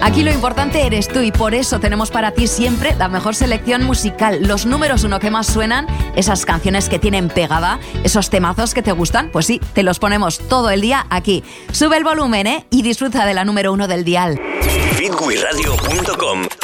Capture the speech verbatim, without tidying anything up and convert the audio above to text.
Aquí lo importante eres tú y por eso tenemos para ti siempre la mejor selección musical, los números uno que más suenan, esas canciones que tienen pegada, esos temazos que te gustan, pues sí, te los ponemos todo el día aquí. Sube el volumen, ¿eh? Y disfruta de la número uno del dial. Bitwiradio punto com